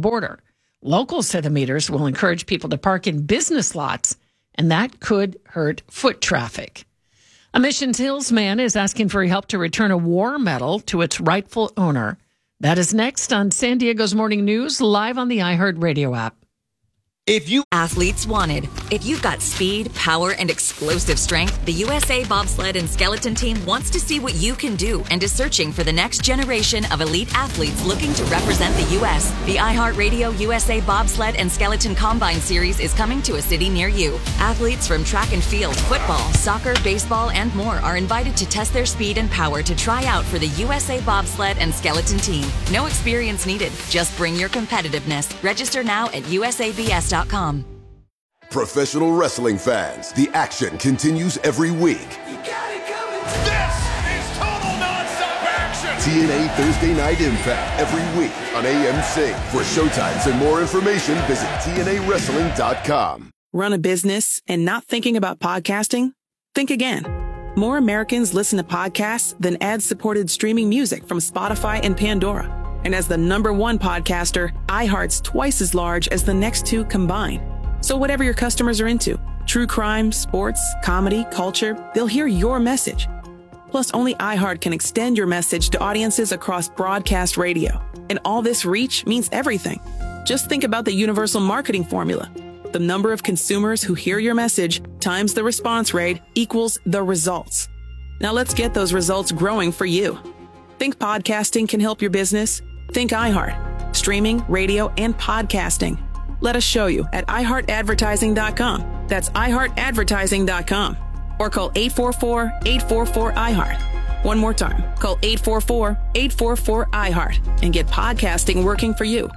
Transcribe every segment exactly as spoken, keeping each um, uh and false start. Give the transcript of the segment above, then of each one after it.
border. Locals say the meters will encourage people to park in business lots, and that could hurt foot traffic. A Mission Hills man is asking for help to return a war medal to its rightful owner. That is next on San Diego's Morning News, live on the iHeartRadio app. If you Athletes wanted. If you've got speed, power, and explosive strength, the U S A Bobsled and Skeleton Team wants to see what you can do and is searching for the next generation of elite athletes looking to represent the U S The iHeartRadio U S A Bobsled and Skeleton Combine Series is coming to a city near you. Athletes from track and field, football, soccer, baseball, and more are invited to test their speed and power to try out for the U S A Bobsled and Skeleton Team. No experience needed. Just bring your competitiveness. Register now at U S A B S dot com. Professional wrestling fans, the action continues every week. You got it coming. This is total nonstop action. T N A Thursday Night Impact every week on A M C. For showtimes and more information, visit T N A wrestling dot com. Run a business and not thinking about podcasting? Think again. More Americans listen to podcasts than ad-supported streaming music from Spotify and Pandora. And as the number one podcaster, iHeart's twice as large as the next two combined. So whatever your customers are into, true crime, sports, comedy, culture, they'll hear your message. Plus, only iHeart can extend your message to audiences across broadcast radio. And all this reach means everything. Just think about the universal marketing formula. The number of consumers who hear your message times the response rate equals the results. Now let's get those results growing for you. Think podcasting can help your business? Think iHeart. Streaming, radio, and podcasting. Let us show you at i heart advertising dot com. That's i heart advertising dot com. Or call eight four four, eight four four, iHeart. One more time. Call eight four four, eight four four, iHeart and get podcasting working for you.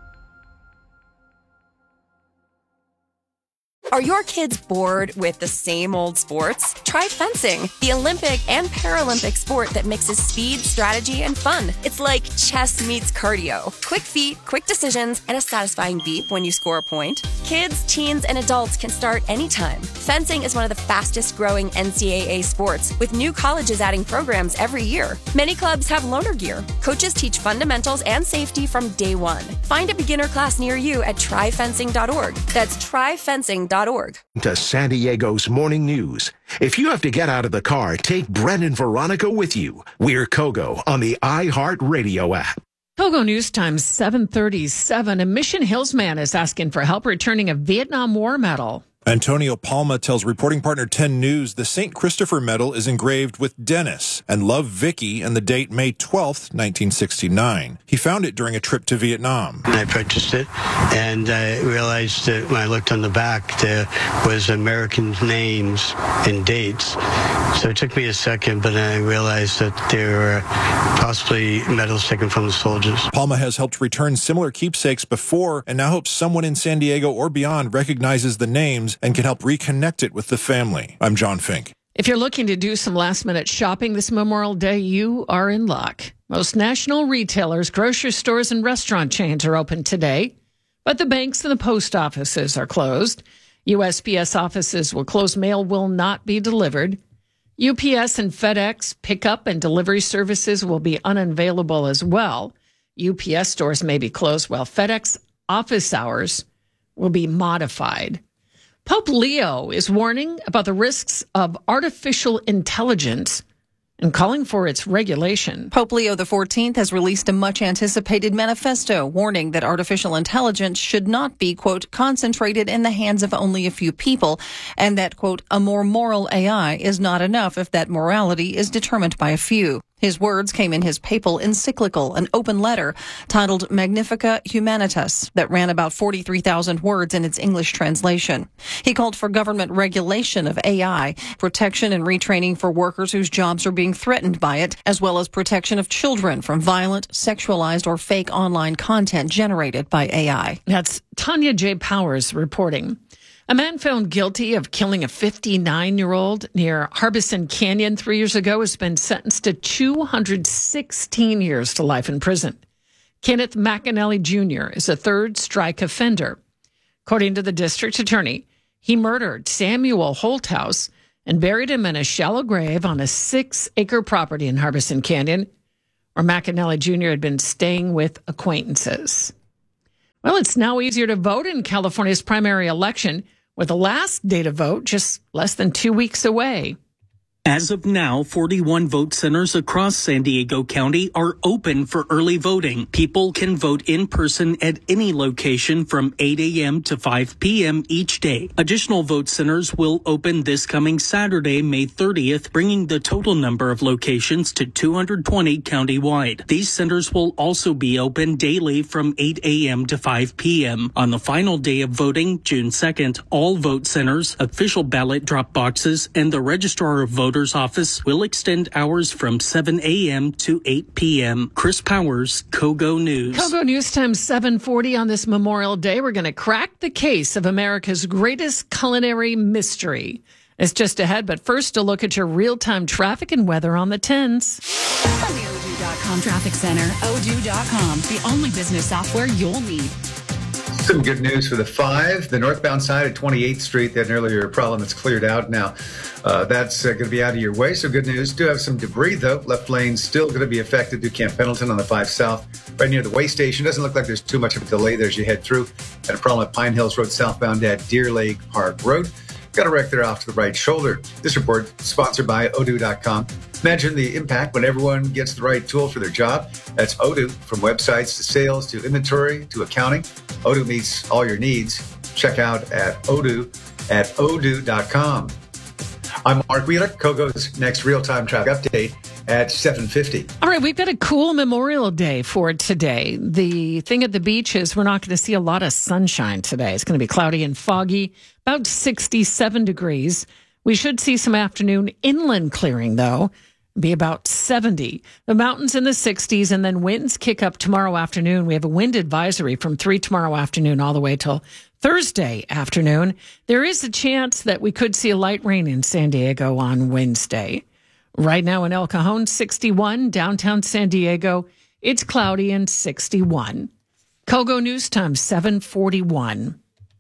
Are your kids bored with the same old sports? Try fencing, the Olympic and Paralympic sport that mixes speed, strategy, and fun. It's like chess meets cardio. Quick feet, quick decisions, and a satisfying beep when you score a point. Kids, teens, and adults can start anytime. Fencing is one of the fastest growing N C double A sports, with new colleges adding programs every year. Many clubs have loaner gear. Coaches teach fundamentals and safety from day one. Find a beginner class near you at try fencing dot org. That's try fencing dot org. To San Diego's Morning News. If you have to get out of the car, take Brent and Veronica with you. We're Kogo on the iHeartRadio app. Kogo News Time seven thirty-seven. A Mission Hills man is asking for help returning a Vietnam War medal. Antonio Palma tells reporting partner ten News the Saint Christopher Medal is engraved with Dennis and Love Vicky and the date May twelfth, nineteen sixty-nine. He found it during a trip to Vietnam. I purchased it, and I realized that when I looked on the back, there was American names and dates. So it took me a second, but then I realized that there were possibly medals taken from the soldiers. Palma has helped return similar keepsakes before and now hopes someone in San Diego or beyond recognizes the names and can help reconnect it with the family. I'm John Fink. If you're looking to do some last-minute shopping this Memorial Day, you are in luck. Most national retailers, grocery stores, and restaurant chains are open today, but the banks and the post offices are closed. U S P S offices will close. Mail will not be delivered. U P S and FedEx pickup and delivery services will be unavailable as well. U P S stores may be closed, while FedEx office hours will be modified. Pope Leo is warning about the risks of artificial intelligence and calling for its regulation. Pope Leo the fourteenth has released a much-anticipated manifesto warning that artificial intelligence should not be, quote, concentrated in the hands of only a few people, and that, quote, a more moral A I is not enough if that morality is determined by a few. His words came in his papal encyclical, an open letter titled Magnifica Humanitas that ran about forty-three thousand words in its English translation. He called for government regulation of A I, protection and retraining for workers whose jobs are being threatened by it, as well as protection of children from violent, sexualized, or fake online content generated by A I. That's Tanya J. Powers reporting. A man found guilty of killing a fifty-nine-year-old near Harbison Canyon three years ago has been sentenced to two hundred sixteen years to life in prison. Kenneth McAnally Junior is a third strike offender. According to the district attorney, he murdered Samuel Holthouse and buried him in a shallow grave on a six-acre property in Harbison Canyon, where McAnally Junior had been staying with acquaintances. Well, it's now easier to vote in California's primary election, with the last day to vote just less than two weeks away. As of now, forty-one vote centers across San Diego County are open for early voting. People can vote in person at any location from eight a.m. to five p.m. each day. Additional vote centers will open this coming Saturday, May thirtieth, bringing the total number of locations to two hundred twenty countywide. These centers will also be open daily from eight a.m. to five p.m. On the final day of voting, June second, all vote centers, official ballot drop boxes, and the registrar of voters office will extend hours from seven a.m. to eight p.m. Chris Powers, KOGO News. KOGO News Time seven forty on this Memorial Day. We're going to crack the case of America's greatest culinary mystery. It's just ahead, but first a look at your real-time traffic and weather on the tens. From the Odoo dot com Traffic Center, Odoo dot com, the only business software you'll need. Some good news for the five. The northbound side of twenty-eighth Street, that earlier problem that's cleared out now. Uh, that's uh, going to be out of your way, so good news. Do have some debris, though. Left lane still going to be affected through Camp Pendleton on the five South, right near the way station. Doesn't look like there's too much of a delay there as you head through. Got a problem at Pine Hills Road southbound at Deer Lake Park Road. Got a wreck there off to the right shoulder. This report sponsored by Odoo dot com. Imagine the impact when everyone gets the right tool for their job. That's Odoo. From websites to sales to inventory to accounting, Odoo meets all your needs. Check out at Odoo at Odoo dot com. I'm Mark Wheeler. KOGO's next real-time traffic update at seven fifty. All right, we've got a cool Memorial Day for today. The thing at the beach is we're not going to see a lot of sunshine today. It's going to be cloudy and foggy, about sixty-seven degrees. We should see some afternoon inland clearing, though. Be about seventy. The mountains in the sixties, and then winds kick up tomorrow afternoon. We have a wind advisory from three tomorrow afternoon all the way till Thursday afternoon. There is a chance that we could see a light rain in San Diego on Wednesday. Right now in El Cajon, sixty-one. Downtown San Diego, it's cloudy and sixty-one. KOGO News Time, seven forty-one.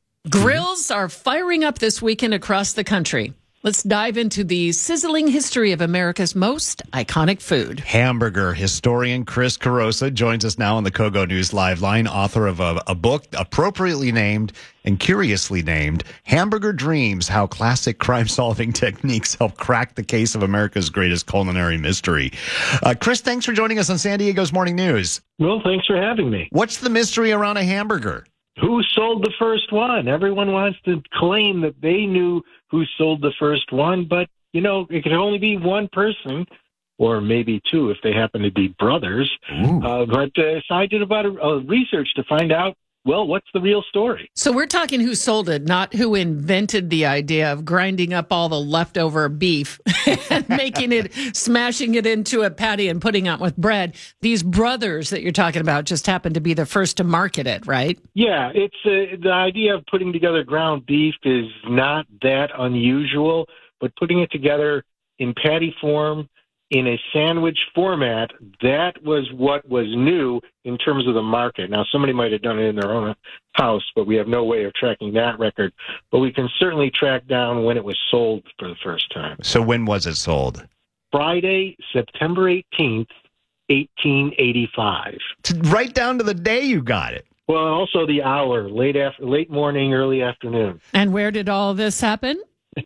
Grills are firing up this weekend across the country. Let's dive into the sizzling history of America's most iconic food. Hamburger historian Chris Carosa joins us now on the KOGO News Live Line, author of a, a book appropriately named and curiously named Hamburger Dreams, How Classic Crime-Solving Techniques Help Crack the Case of America's Greatest Culinary Mystery. Uh, Chris, thanks for joining us on San Diego's Morning News. Well, thanks for having me. What's the mystery around a hamburger? Who sold the first one? Everyone wants to claim that they knew who sold the first one, but, you know, it could only be one person, or maybe two if they happen to be brothers. Uh, but uh, so I did about a, a research to find out, well, what's the real story? So we're talking who sold it, not who invented the idea of grinding up all the leftover beef and making it, smashing it into a patty and putting it with bread. These brothers that you're talking about just happened to be the first to market it, right? Yeah, it's uh, the idea of putting together ground beef is not that unusual, but putting it together in patty form, in a sandwich format, that was what was new in terms of the market. Now, somebody might have done it in their own house, but we have no way of tracking that record. But we can certainly track down when it was sold for the first time. So when was it sold? Friday, September eighteenth, eighteen eighty-five. Right down to the day you got it. Well, also the hour, late after, late morning, early afternoon. And where did all this happen?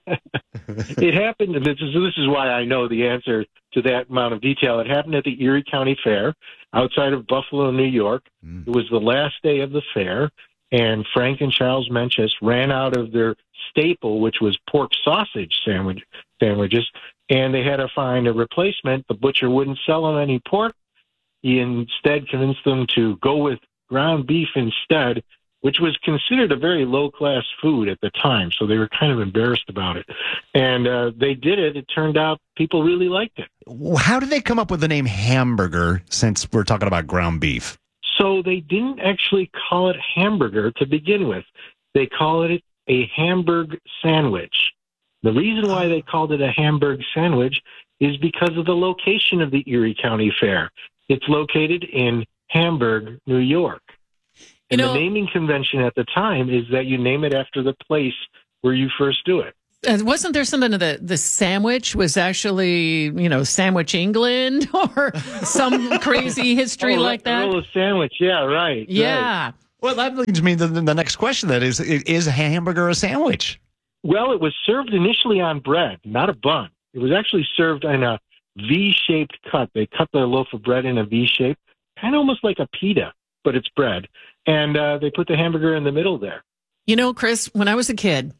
It happened, and this is, this is why I know the answer to that amount of detail. It happened at the Erie County Fair outside of Buffalo, New York. Mm. It was the last day of the fair, and Frank and Charles Menches ran out of their staple, which was pork sausage sandwich, sandwiches, and they had to find a replacement. The butcher wouldn't sell them any pork. He instead convinced them to go with ground beef instead, which was considered a very low-class food at the time, so they were kind of embarrassed about it. And uh, they did it. It turned out people really liked it. How did they come up with the name hamburger, since we're talking about ground beef? So they didn't actually call it hamburger to begin with. They called it a Hamburg sandwich. The reason why they called it a Hamburg sandwich is because of the location of the Erie County Fair. It's located in Hamburg, New York. And you know, the naming convention at the time is that you name it after the place where you first do it. Uh, wasn't there something of the, the sandwich was actually, you know, Sandwich England or some crazy history oh, like that? Oh, sandwich. Yeah, right. Yeah. Right. Well, that leads me to the next question. That is, is a hamburger a sandwich? Well, it was served initially on bread, not a bun. It was actually served in a V-shaped cut. They cut the loaf of bread in a V shape, kind of almost like a pita, but it's bread. And uh, they put the hamburger in the middle there. You know, Chris, when I was a kid,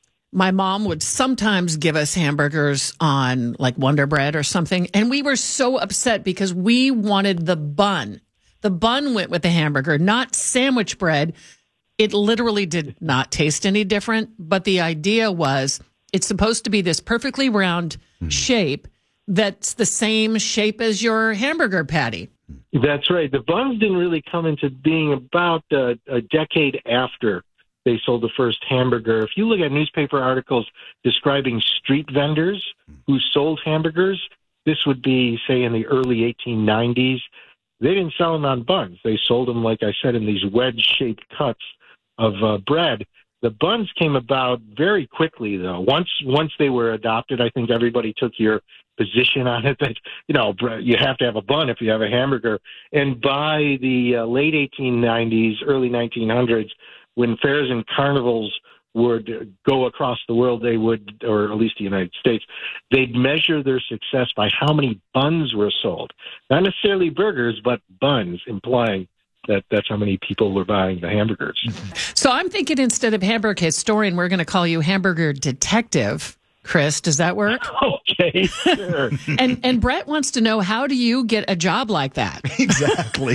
my mom would sometimes give us hamburgers on like Wonder Bread or something. And we were so upset because we wanted the bun. The bun went with the hamburger, not sandwich bread. It literally did not taste any different. But the idea was it's supposed to be this perfectly round mm. shape that's the same shape as your hamburger patty. That's right. The buns didn't really come into being about uh, a decade after they sold the first hamburger. If you look at newspaper articles describing street vendors who sold hamburgers, this would be, say, in the early eighteen nineties. They didn't sell them on buns. They sold them, like I said, in these wedge-shaped cuts of uh, bread. The buns came about very quickly, though. Once once they were adopted, I think everybody took your position on it that, you know, you have to have a bun if you have a hamburger. And by the uh, late eighteen nineties, early nineteen hundreds, when fairs and carnivals would go across the world, they would, or at least the United States, they'd measure their success by how many buns were sold. Not necessarily burgers, but buns, implying that that's how many people were buying the hamburgers. So I'm thinking instead of hamburger historian, we're going to call you hamburger detective. Chris, does that work? Okay, sure. and and Brett wants to know, how do you get a job like that? Exactly.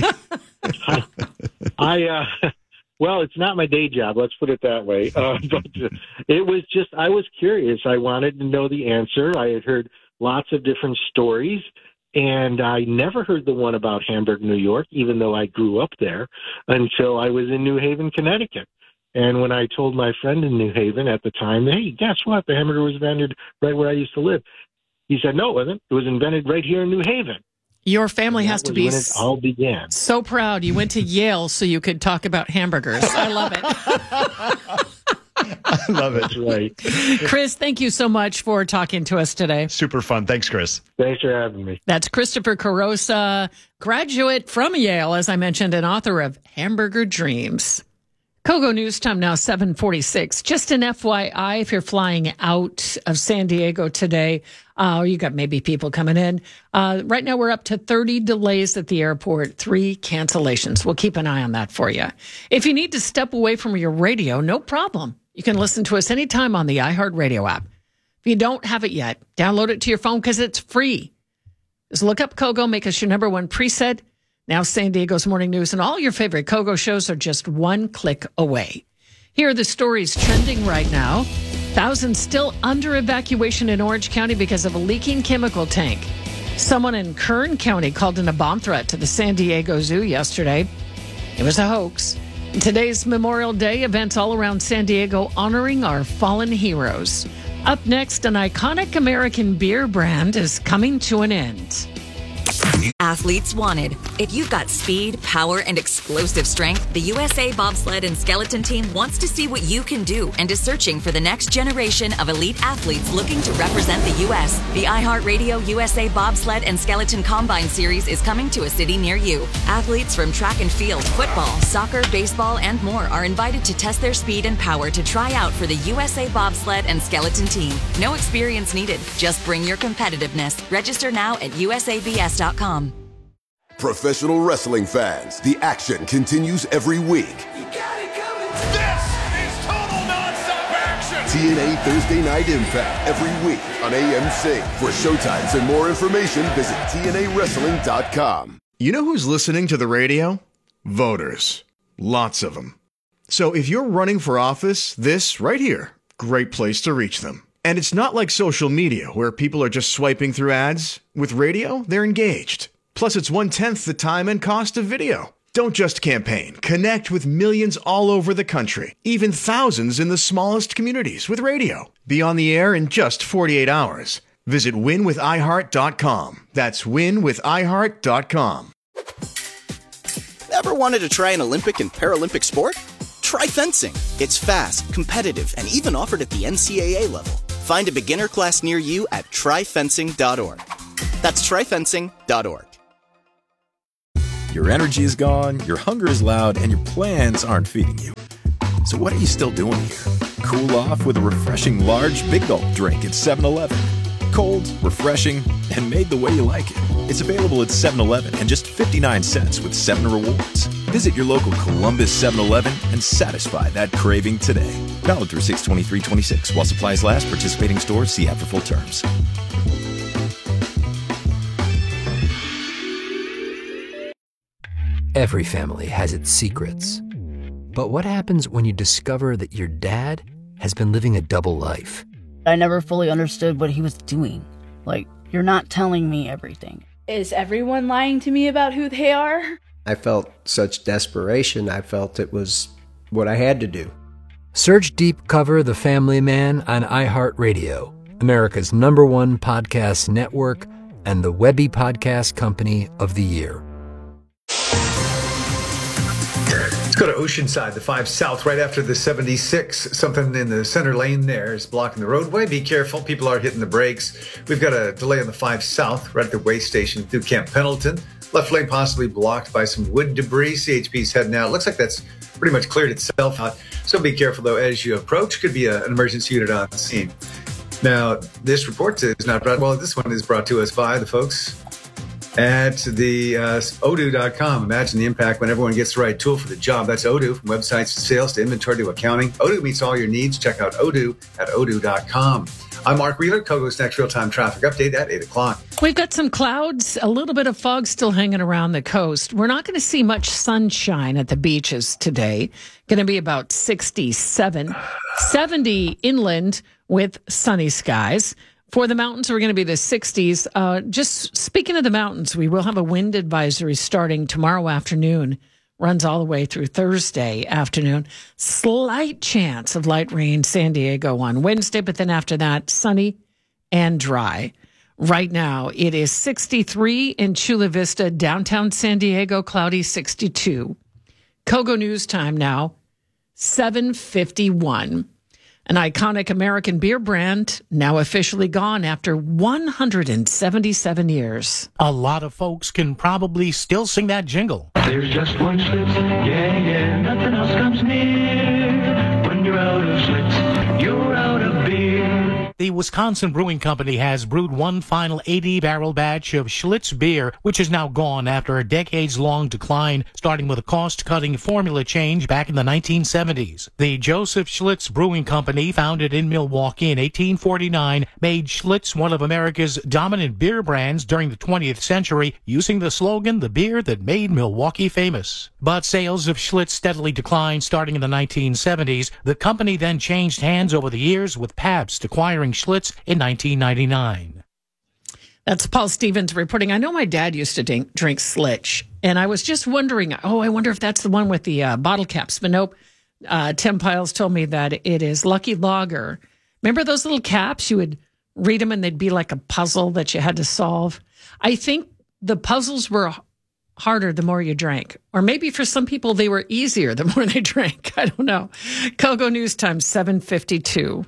I, I uh, well, it's not my day job. Let's put it that way. Uh, but it was just, I was curious. I wanted to know the answer. I had heard lots of different stories, and I never heard the one about Hamburg, New York, even though I grew up there, until I was in New Haven, Connecticut. And when I told my friend in New Haven at the time, hey, guess what? The hamburger was invented right where I used to live. He said, no, it wasn't. It was invented right here in New Haven. Your family has to be when it all began. So proud. You went to Yale so you could talk about hamburgers. I love it. I love it. That's right. Chris, thank you so much for talking to us today. Super fun. Thanks, Chris. Thanks for having me. That's Christopher Carosa, graduate from Yale, as I mentioned, and author of Hamburger Dreams. Kogo News time now, seven forty-six. Just an F Y I, if you're flying out of San Diego today, uh, you got maybe people coming in. Uh, right now, we're up to thirty delays at the airport, three cancellations. We'll keep an eye on that for you. If you need to step away from your radio, no problem. You can listen to us anytime on the iHeartRadio app. If you don't have it yet, download it to your phone because it's free. Just look up Kogo, make us your number one preset. Now San Diego's Morning News and all your favorite Kogo shows are just one click away. Here are the stories trending right now. Thousands still under evacuation in Orange County because of a leaking chemical tank. Someone in Kern County called in a bomb threat to the San Diego Zoo yesterday. It was a hoax. Today's Memorial Day, events all around San Diego honoring our fallen heroes. Up next, an iconic American beer brand is coming to an end. Athletes wanted. If you've got speed, power, and explosive strength, the U S A Bobsled and Skeleton Team wants to see what you can do and is searching for the next generation of elite athletes looking to represent the U S The iHeartRadio U S A Bobsled and Skeleton Combine Series is coming to a city near you. Athletes from track and field, football, soccer, baseball, and more are invited to test their speed and power to try out for the U S A Bobsled and Skeleton Team. No experience needed. Just bring your competitiveness. Register now at U S A B S dot com. Professional wrestling fans, the action continues every week. You got it coming. This is total nonstop action. T N A Thursday Night Impact every week on A M C. For showtimes and more information, visit T N A wrestling dot com. You know who's listening to the radio? Voters. Lots of them. So if you're running for office, this right here, great place to reach them. And it's not like social media where people are just swiping through ads. With radio, they're engaged. Plus, it's one-tenth the time and cost of video. Don't just campaign. Connect with millions all over the country, even thousands in the smallest communities with radio. Be on the air in just forty-eight hours. Visit win with i heart dot com. That's win with i heart dot com. Ever wanted to try an Olympic and Paralympic sport? Try fencing. It's fast, competitive, and even offered at the N C A A level. Find a beginner class near you at try fencing dot org. That's try fencing dot org. Your energy is gone, your hunger is loud, and your plans aren't feeding you. So what are you still doing here? Cool off with a refreshing large Big Gulp drink at seven eleven. Cold, refreshing, and made the way you like it. It's available at seven eleven and just fifty-nine cents with seven rewards. Visit your local Columbus seven eleven and satisfy that craving today. Valid through six twenty-three twenty-six. While supplies last, participating stores, see app for full terms. Every family has its secrets. But what happens when you discover that your dad has been living a double life? I never fully understood what he was doing. Like, you're not telling me everything. Is everyone lying to me about who they are? I felt such desperation. I felt it was what I had to do. Search Deep Cover The Family Man on iHeartRadio, America's number one podcast network and the Webby Podcast Company of the Year. Let's go to Oceanside, the five South, right after the seventy-six. Something in the center lane there is blocking the roadway. Be careful. People are hitting the brakes. We've got a delay on the five South, right at the way station through Camp Pendleton. Left lane possibly blocked by some wood debris. C H P's heading out. Looks like that's pretty much cleared itself out. So be careful, though, as you approach. Could be a, an emergency unit on scene. Now, this report is not brought, well, this one is brought to us by the folks at the uh, odoo dot com. Imagine the impact when everyone gets the right tool for the job. That's Odoo, from websites to sales to inventory to accounting. Odoo meets all your needs. Check out Odoo at odoo dot com. I'm Mark Wheeler. Kogo's next real-time traffic update at eight o'clock. We've got some clouds, a little bit of fog still hanging around the coast. We're not going to see much sunshine at the beaches today. Going to be about sixty-seven, seventy inland with sunny skies. For the mountains, we're going to be the sixties. Uh, just speaking of the mountains, we will have a wind advisory starting tomorrow afternoon. Runs all the way through Thursday afternoon. Slight chance of light rain San Diego on Wednesday, but then after that, sunny and dry. Right now, it is sixty-three in Chula Vista, downtown San Diego, cloudy sixty-two. Kogo News time now, seven fifty-one. An iconic American beer brand now officially gone after one hundred seventy-seven years. A lot of folks can probably still sing that jingle. There's just one Schlitz, yeah, yeah, nothing else comes near. When you're out of Schlitz, you're out of beer. The Wisconsin Brewing Company has brewed one final eighty-barrel batch of Schlitz beer, which is now gone after a decades-long decline, starting with a cost-cutting formula change back in the nineteen seventies. The Joseph Schlitz Brewing Company, founded in Milwaukee in eighteen forty-nine, made Schlitz one of America's dominant beer brands during the twentieth century, using the slogan, "The beer that made Milwaukee famous." But sales of Schlitz steadily declined starting in the nineteen seventies. The company then changed hands over the years, with Pabst acquiring Schlitz in nineteen ninety-nine. That's Paul Stevens reporting. I know my dad used to drink, drink Schlitz, and I was just wondering, oh, I wonder if that's the one with the uh, bottle caps. But nope, uh, Tim Piles told me that it is Lucky Lager. Remember those little caps? You would read them and they'd be like a puzzle that you had to solve. I think the puzzles were harder the more you drank. Or maybe for some people they were easier the more they drank. I don't know. Kogo News Time, seven fifty-two.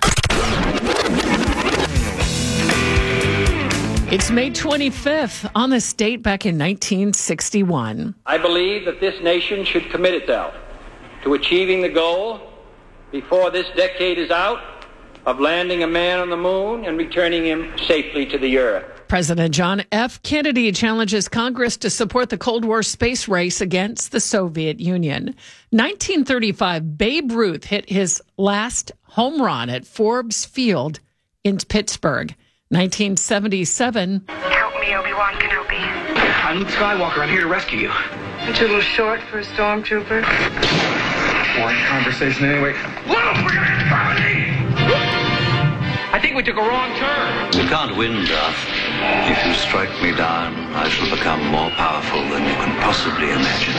It's May twenty-fifth. On this date back in nineteen sixty-one. I believe that this nation should commit itself to achieving the goal before this decade is out of landing a man on the moon and returning him safely to the earth. President John F. Kennedy challenges Congress to support the Cold War space race against the Soviet Union. nineteen thirty-five, Babe Ruth hit his last home run at Forbes Field in Pittsburgh. nineteen seventy-seven. Help me, Obi-Wan Kenobi. I'm Luke Skywalker. I'm here to rescue you. Aren't you a little short for a stormtrooper? Boring conversation anyway. Luke, we're gonna get felony! I think we took a wrong turn. You can't win, Darth. If you strike me down, I shall become more powerful than you can possibly imagine.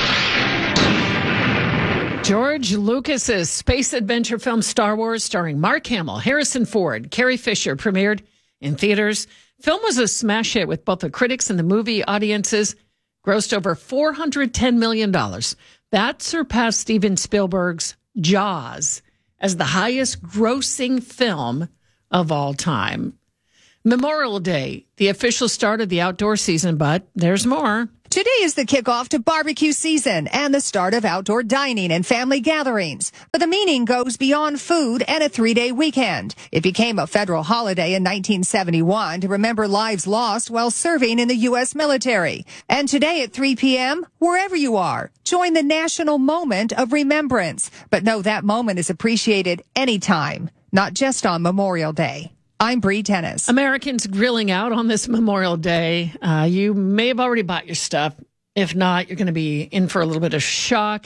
George Lucas's space adventure film Star Wars, starring Mark Hamill, Harrison Ford, Carrie Fisher, premiered in theaters. Film was a smash hit with both the critics and the movie audiences. Grossed over four hundred ten million dollars. That surpassed Steven Spielberg's Jaws as the highest grossing film of all time. Memorial Day, the official start of the outdoor season, but there's more. Today is the kickoff to barbecue season and the start of outdoor dining and family gatherings. But the meaning goes beyond food and a three-day weekend. It became a federal holiday in nineteen seventy-one to remember lives lost while serving in the U S military. And today at three p.m., wherever you are, join the national moment of remembrance. But know that moment is appreciated anytime, not just on Memorial Day. I'm Bree Tennis. Americans grilling out on this Memorial Day. Uh, you may have already bought your stuff. If not, you're going to be in for a little bit of shock.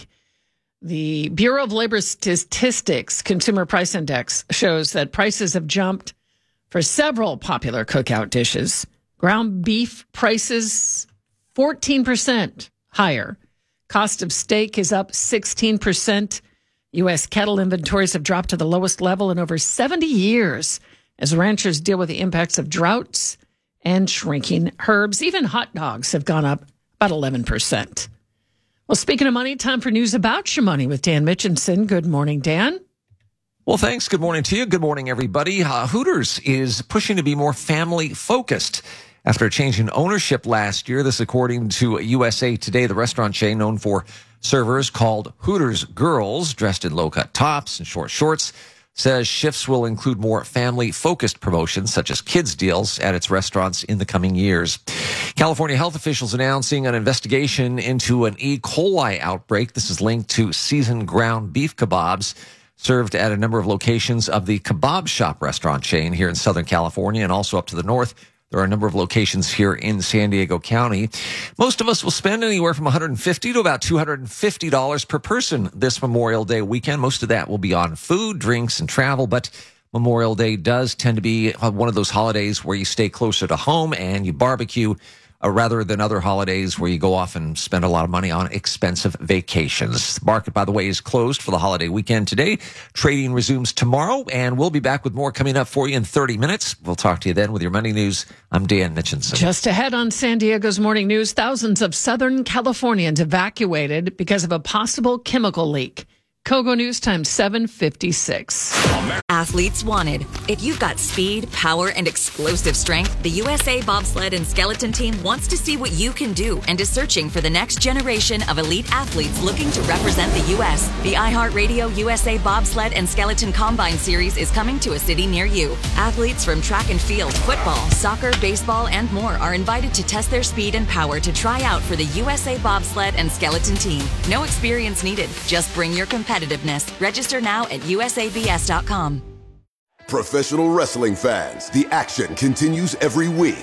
The Bureau of Labor Statistics Consumer Price Index shows that prices have jumped for several popular cookout dishes. Ground beef prices fourteen percent higher. Cost of steak is up sixteen percent. U S cattle inventories have dropped to the lowest level in over seventy years. As ranchers deal with the impacts of droughts and shrinking herds. Even hot dogs have gone up about eleven percent. Well, speaking of money, time for news about your money with Dan Mitchinson. Good morning, Dan. Well, thanks. Good morning to you. Good morning, everybody. Uh, Hooters is pushing to be more family-focused after a change in ownership last year. This according to U S A Today, the restaurant chain known for servers called Hooters Girls, dressed in low-cut tops and short shorts, says shifts will include more family-focused promotions, such as kids' deals, at its restaurants in the coming years. California health officials announcing an investigation into an E. coli outbreak. This is linked to seasoned ground beef kebabs served at a number of locations of the Kebab Shop restaurant chain here in Southern California and also up to the north. There are a number of locations here in San Diego County. Most of us will spend anywhere from one hundred fifty dollars to about two hundred fifty dollars per person this Memorial Day weekend. Most of that will be on food, drinks, and travel, but Memorial Day does tend to be one of those holidays where you stay closer to home and you barbecue, uh, rather than other holidays where you go off and spend a lot of money on expensive vacations. The market, by the way, is closed for the holiday weekend today. Trading resumes tomorrow, and we'll be back with more coming up for you in thirty minutes. We'll talk to you then with your money news. I'm Dan Mitchinson. Just ahead on San Diego's Morning News, thousands of Southern Californians evacuated because of a possible chemical leak. Kogo News Time seven fifty-six. Athletes wanted. If you've got speed, power, and explosive strength, the U S A Bobsled and Skeleton Team wants to see what you can do and is searching for the next generation of elite athletes looking to represent the U S. The iHeartRadio U S A Bobsled and Skeleton Combine Series is coming to a city near you. Athletes from track and field, football, soccer, baseball, and more are invited to test their speed and power to try out for the U S A Bobsled and Skeleton Team. No experience needed. Just bring your competitiveness. Register now at U S A B S dot com. Professional wrestling fans, the action continues every week.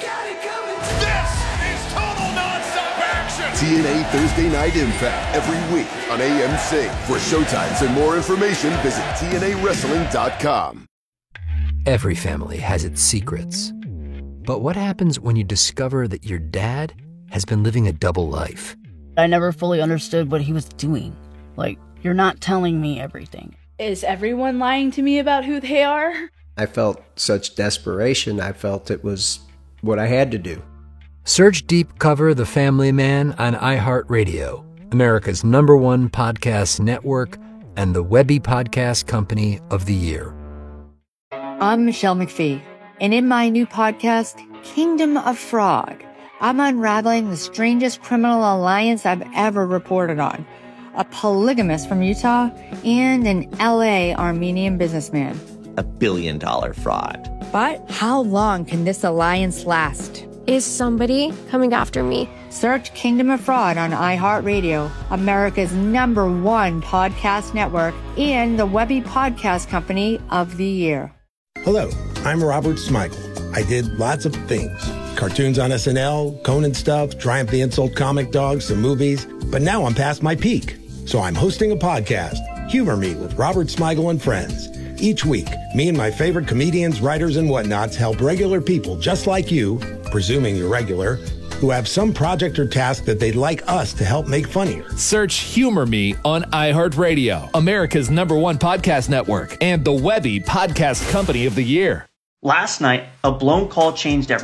This is total nonstop action! T N A Thursday Night Impact every week on A M C. For showtimes and more information, visit T N A wrestling dot com. Every family has its secrets. But what happens when you discover that your dad has been living a double life? I never fully understood what he was doing. Like, you're not telling me everything. Is everyone lying to me about who they are? I felt such desperation. I felt it was what I had to do. Search Deep Cover The Family Man on iHeartRadio, America's number one podcast network and the Webby Podcast Company of the Year. I'm Michelle McPhee, and in my new podcast, Kingdom of Fraud, I'm unraveling the strangest criminal alliance I've ever reported on. A polygamist from Utah, and an L A Armenian businessman. A billion dollar fraud. But how long can this alliance last? Is somebody coming after me? Search Kingdom of Fraud on iHeartRadio, America's number one podcast network, and the Webby Podcast Company of the Year. Hello, I'm Robert Smigel. I did lots of things. Cartoons on S N L, Conan stuff, Triumph the Insult Comic Dog, some movies. But now I'm past my peak. So I'm hosting a podcast, Humor Me with Robert Smigel and Friends. Each week, me and my favorite comedians, writers, and whatnots help regular people just like you, presuming you're regular, who have some project or task that they'd like us to help make funnier. Search Humor Me on iHeartRadio, America's number one podcast network, and the Webby Podcast Company of the Year. Last night, a blown call changed everything.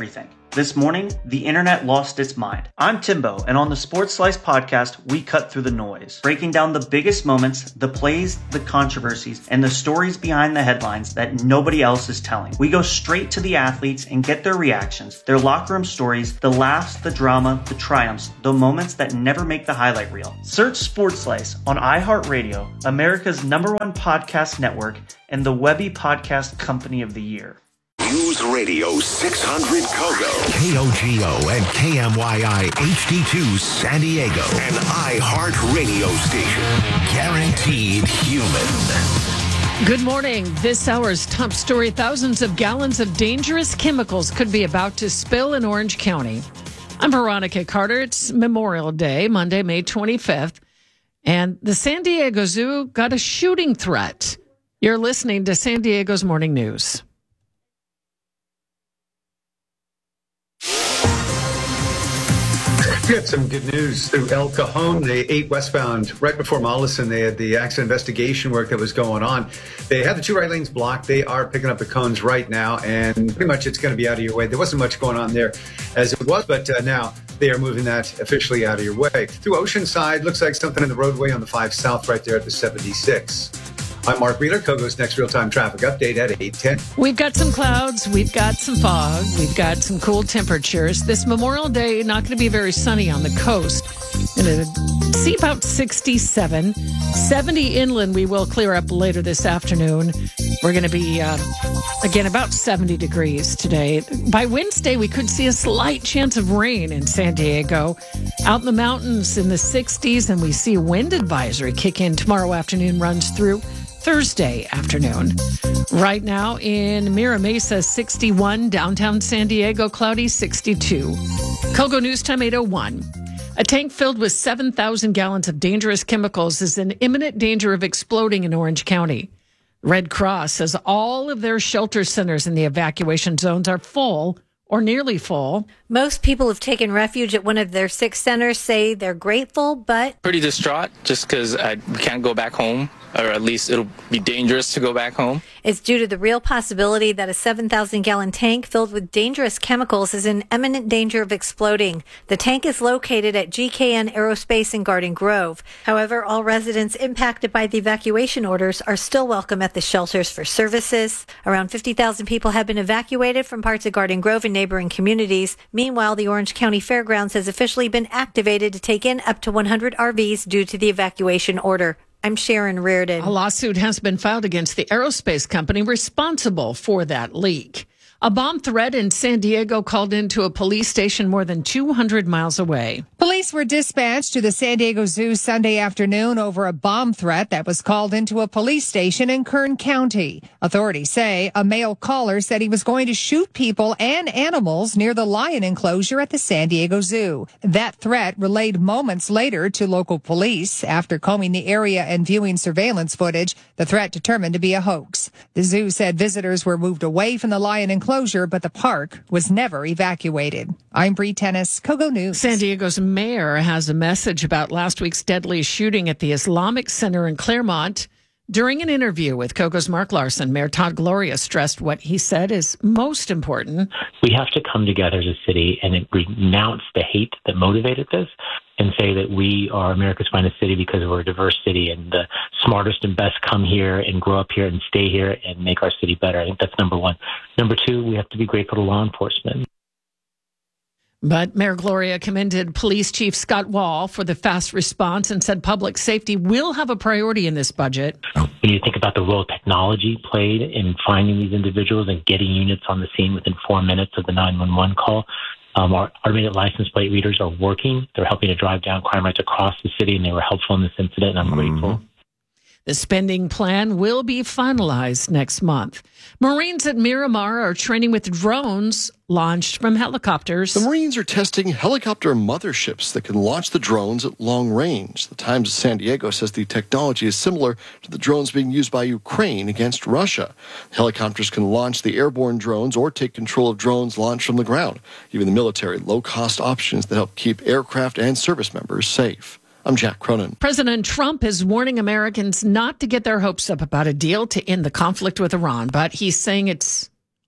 This morning, the internet lost its mind. I'm Timbo, and on the Sports Slice podcast, we cut through the noise, breaking down the biggest moments, the plays, the controversies, and the stories behind the headlines that nobody else is telling. We go straight to the athletes and get their reactions, their locker room stories, the laughs, the drama, the triumphs, the moments that never make the highlight reel. Search Sports Slice on iHeartRadio, America's number one podcast network, and the Webby Podcast Company of the Year. News Radio six hundred Kogo. K O G O and K M Y I H D two San Diego. An iHeart radio station. Guaranteed human. Good morning. This hour's top story. Thousands of gallons of dangerous chemicals could be about to spill in Orange County. I'm Veronica Carter. It's Memorial Day, Monday, May twenty-fifth. And the San Diego Zoo got a shooting threat. You're listening to San Diego's Morning News. We had some good news through El Cajon. They eight westbound right before Mollison. They had the accident investigation work that was going on. They had the two right lanes blocked. They are picking up the cones right now, and pretty much it's going to be out of your way. There wasn't much going on there as it was, but uh, now they are moving that officially out of your way. Through Oceanside, looks like something in the roadway on the five South right there at the seventy-six. I'm Mark Wheeler, Kogo's next real-time traffic update at eight ten. We've got some clouds, we've got some fog, we've got some cool temperatures. This Memorial Day, not going to be very sunny on the coast. Going to see about sixty-seven. seventy inland, we will clear up later this afternoon. We're going to be, uh, again, about seventy degrees today. By Wednesday, we could see a slight chance of rain in San Diego. Out in the mountains in the sixties, and we see a wind advisory kick in tomorrow afternoon, runs through Thursday afternoon. Right now in Mira Mesa, sixty-one. Downtown San Diego, cloudy, sixty-two. Kogo News Time, eight oh one. A tank filled with seven thousand gallons of dangerous chemicals is in imminent danger of exploding in Orange County. Red Cross says all of their shelter centers in the evacuation zones are full or nearly full. Most people who've taken refuge at one of their six centers say they're grateful, but pretty distraught just because I can't go back home, or at least it'll be dangerous to go back home. It's due to the real possibility that a seven thousand gallon tank filled with dangerous chemicals is in imminent danger of exploding. The tank is located at G K N Aerospace in Garden Grove. However, all residents impacted by the evacuation orders are still welcome at the shelters for services. Around fifty thousand people have been evacuated from parts of Garden Grove and neighboring communities. Meanwhile, the Orange County Fairgrounds has officially been activated to take in up to one hundred R Vs due to the evacuation order. I'm Sharon Reardon. A lawsuit has been filed against the aerospace company responsible for that leak. A bomb threat in San Diego called into a police station more than two hundred miles away. Police were dispatched to the San Diego Zoo Sunday afternoon over a bomb threat that was called into a police station in Kern County. Authorities say a male caller said he was going to shoot people and animals near the lion enclosure at the San Diego Zoo. That threat relayed moments later to local police. After combing the area and viewing surveillance footage, the threat determined to be a hoax. The zoo said visitors were moved away from the lion enclosure, but the park was never evacuated. I'm Bree Tennis, Kogo News. San Diego's mayor has a message about last week's deadly shooting at the Islamic Center in Claremont. During an interview with Kogo's Mark Larson, Mayor Todd Gloria stressed what he said is most important. We have to come together as a city and renounce the hate that motivated this and say that we are America's finest city because we're a diverse city and the smartest and best come here and grow up here and stay here and make our city better. I think that's number one. Number two, we have to be grateful to law enforcement. But Mayor Gloria commended Police Chief Scott Wall for the fast response and said public safety will have a priority in this budget. When you think about the role technology played in finding these individuals and getting units on the scene within four minutes of the nine one one call, um, our automated license plate readers are working. They're helping to drive down crime rates across the city, and they were helpful in this incident, and I'm mm-hmm. grateful. The spending plan will be finalized next month. Marines at Miramar are training with drones launched from helicopters. The Marines are testing helicopter motherships that can launch the drones at long range. The Times of San Diego says the technology is similar to the drones being used by Ukraine against Russia. Helicopters can launch the airborne drones or take control of drones launched from the ground, giving the military low-cost options that help keep aircraft and service members safe. I'm Jack Cronin. President Trump is warning Americans not to get their hopes up about a deal to end the conflict with Iran, but he's saying it's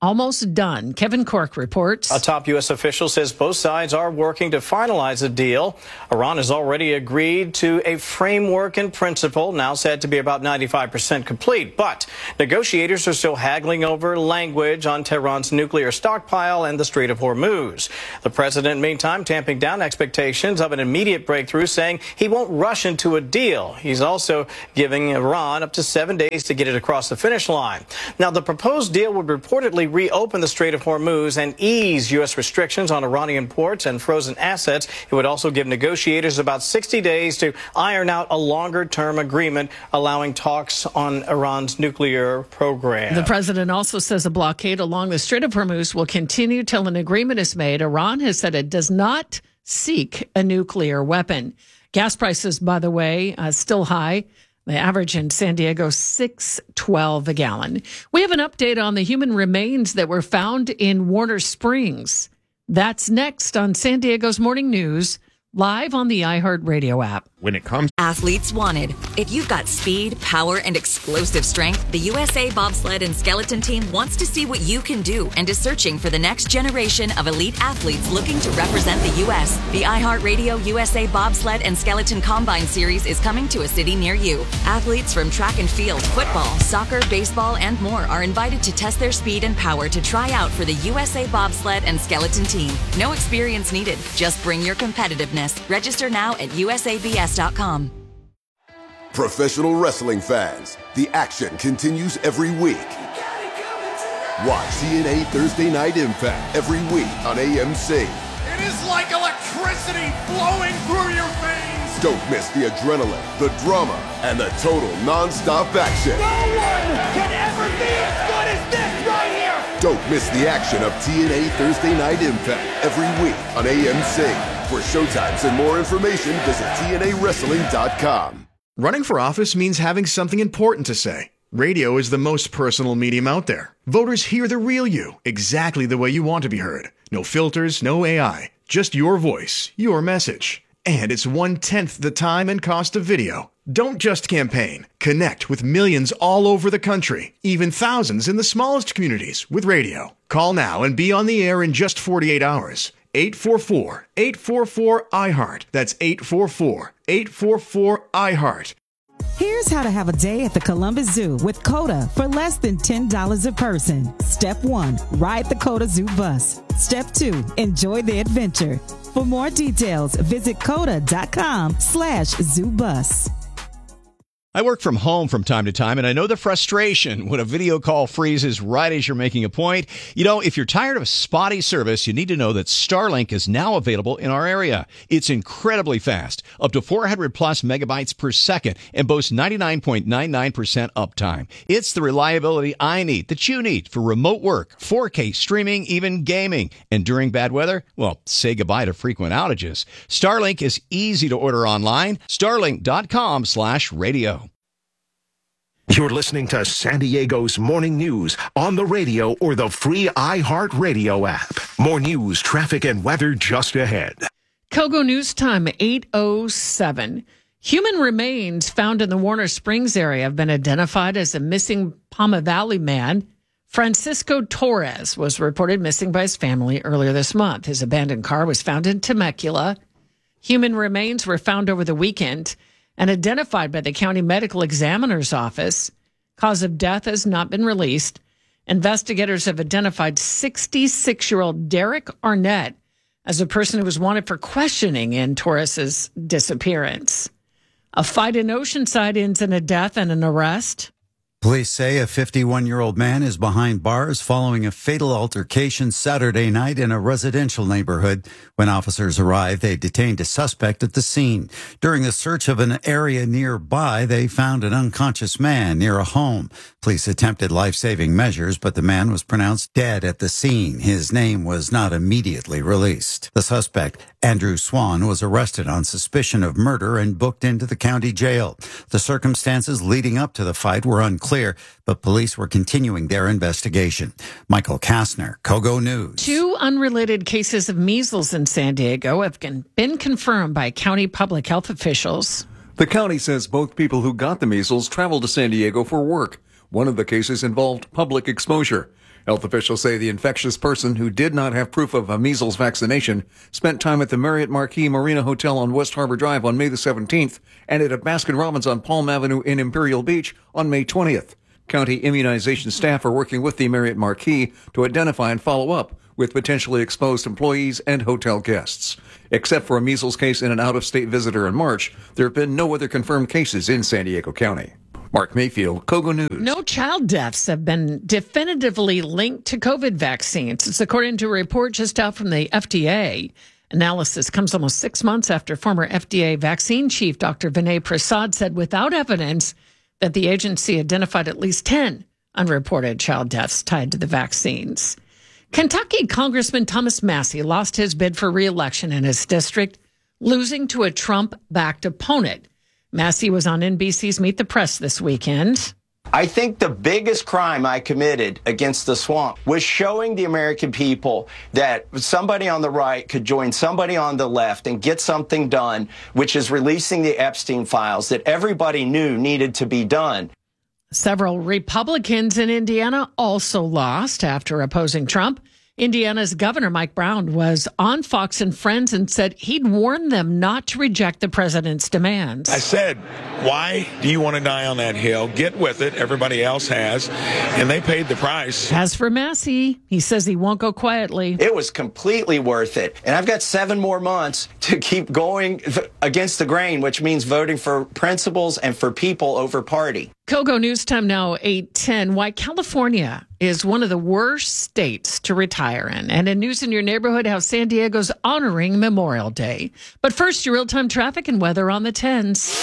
almost done. Kevin Cork reports. A top U S official says both sides are working to finalize a deal. Iran has already agreed to a framework in principle, now said to be about ninety-five percent complete. But negotiators are still haggling over language on Tehran's nuclear stockpile and the Strait of Hormuz. The president, meantime, tamping down expectations of an immediate breakthrough, saying he won't rush into a deal. He's also giving Iran up to seven days to get it across the finish line. Now, the proposed deal would reportedly reopen the Strait of Hormuz and ease U S restrictions on Iranian ports and frozen assets. It would also give negotiators about sixty days to iron out a longer-term agreement allowing talks on Iran's nuclear program. The president also says a blockade along the Strait of Hormuz will continue till an agreement is made. Iran has said it does not seek a nuclear weapon. Gas prices, by the way, uh, still high. The average in San Diego, six twelve a gallon. We have an update on the human remains that were found in Warner Springs. That's next on San Diego's Morning News, live on the iHeartRadio app. When it comes Athletes Wanted. If you've got speed, power, and explosive strength, the U S A Bobsled and Skeleton Team wants to see what you can do and is searching for the next generation of elite athletes looking to represent the U S. The iHeartRadio U S A Bobsled and Skeleton Combine Series is coming to a city near you. Athletes from track and field, football, soccer, baseball, and more are invited to test their speed and power to try out for the U S A Bobsled and Skeleton Team. No experience needed. Just bring your competitiveness. Register now at U S A B S dot com. Professional wrestling fans, the action continues every week. Watch T N A Thursday Night Impact every week on A M C. It is like electricity flowing through your veins. Don't miss the adrenaline, the drama, and the total non-stop action. No one can ever be as good as this right here. Don't miss the action of T N A Thursday Night Impact every week on A M C. For showtimes and more information, visit T N A wrestling dot com. Running for office means having something important to say. Radio is the most personal medium out there. Voters hear the real you, exactly the way you want to be heard. No filters, no A I, just your voice, your message. And it's one-tenth the time and cost of video. Don't just campaign. Connect with millions all over the country, even thousands in the smallest communities with radio. Call now and be on the air in just forty-eight hours. eight four four, eight four four, I heart. That's eight four four, eight four four, I heart. Here's how to have a day at the Columbus Zoo with COTA for less than ten dollars a person. Step one, ride the COTA Zoo bus. Step two, enjoy the adventure. For more details, visit COTA.com slash zoo bus. I work from home from time to time, and I know the frustration when a video call freezes right as you're making a point. You know, if you're tired of spotty service, you need to know that Starlink is now available in our area. It's incredibly fast, up to four hundred plus megabytes per second, and boasts ninety-nine point nine nine percent uptime. It's the reliability I need, that you need, for remote work, four K streaming, even gaming. And during bad weather, well, say goodbye to frequent outages. Starlink is easy to order online. Starlink.com slash radio. You're listening to San Diego's Morning News on the radio or the free iHeartRadio app. More news, traffic, and weather just ahead. Kogo News Time, eight oh seven. Human remains found in the Warner Springs area have been identified as a missing Palma Valley man. Francisco Torres was reported missing by his family earlier this month. His abandoned car was found in Temecula. Human remains were found over the weekend and identified by the county medical examiner's office. Cause of death has not been released. Investigators have identified sixty-six-year-old Derek Arnett as a person who was wanted for questioning in Torres's disappearance. A fight in Oceanside ends in a death and an arrest. Police say a fifty-one-year-old man is behind bars following a fatal altercation Saturday night in a residential neighborhood. When officers arrived, they detained a suspect at the scene. During the search of an area nearby, they found an unconscious man near a home. Police attempted life-saving measures, but the man was pronounced dead at the scene. His name was not immediately released. The suspect, Andrew Swan, was arrested on suspicion of murder and booked into the county jail. The circumstances leading up to the fight were unclear, but police were continuing their investigation. Michael Kastner, Kogo News. Two unrelated cases of measles in San Diego have been confirmed by county public health officials. The county says both people who got the measles traveled to San Diego for work. One of the cases involved public exposure. Health officials say the infectious person, who did not have proof of a measles vaccination, spent time at the Marriott Marquis Marina Hotel on West Harbor Drive on May the seventeenth and at a Baskin-Robbins on Palm Avenue in Imperial Beach on May twentieth. County immunization staff are working with the Marriott Marquis to identify and follow up with potentially exposed employees and hotel guests. Except for a measles case and an out-of-state visitor in March, there have been no other confirmed cases in San Diego County. Mark Mayfield, Kogo News. No child deaths have been definitively linked to COVID vaccines. It's according to a report just out from the F D A. Analysis comes almost six months after former F D A vaccine chief Doctor Vinay Prasad said without evidence that the agency identified at least ten unreported child deaths tied to the vaccines. Kentucky Congressman Thomas Massie lost his bid for re-election in his district, losing to a Trump-backed opponent. Massie was on N B C's Meet the Press this weekend. I think the biggest crime I committed against the swamp was showing the American people that somebody on the right could join somebody on the left and get something done, which is releasing the Epstein files that everybody knew needed to be done. Several Republicans in Indiana also lost after opposing Trump. Indiana's Governor Mike Brown was on Fox and Friends and said he'd warned them not to reject the president's demands. I said, why do you want to die on that hill? Get with it. Everybody else has. And they paid the price. As for Massie, he says he won't go quietly. It was completely worth it. And I've got seven more months to keep going against the grain, which means voting for principles and for people over party. Kogo News Time now, eight ten. Why California is one of the worst states to retire in. And in News in Your Neighborhood, how San Diego's honoring Memorial Day. But first, your real-time traffic and weather on the tens.